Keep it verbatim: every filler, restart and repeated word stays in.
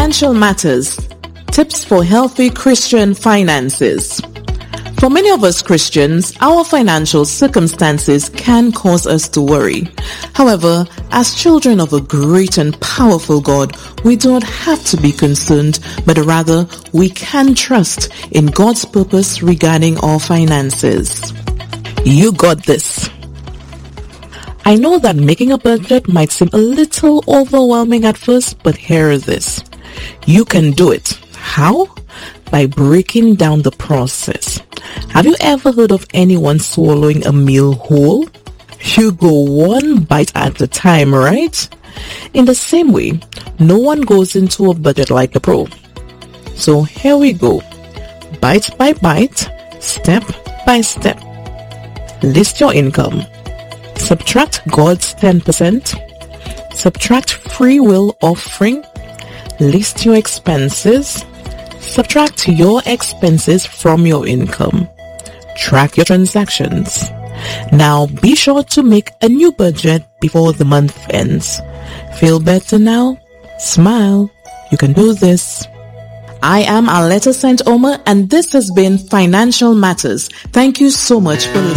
Financial Matters, tips for healthy Christian finances. For many of us Christians, our financial circumstances can cause us to worry. However, as children of a great and powerful God, we don't have to be concerned, but rather we can trust in God's purpose regarding our finances. You got this. I know that making a budget might seem a little overwhelming at first, but here is this. You can do it. How? By breaking down the process. Have you ever heard of anyone swallowing a meal whole? You go one bite at a time, right? In the same way, no one goes into a budget like a pro. So here we go. Bite by bite, step by step. List your income. Subtract God's ten percent. Subtract free will offering. List your expenses. Subtract your expenses from your income. Track your transactions. Now be sure to make a new budget before the month ends. Feel better now? Smile. You can do this. I am Aletta Saint Omer, and this has been Financial Matters. Thank you so much for listening.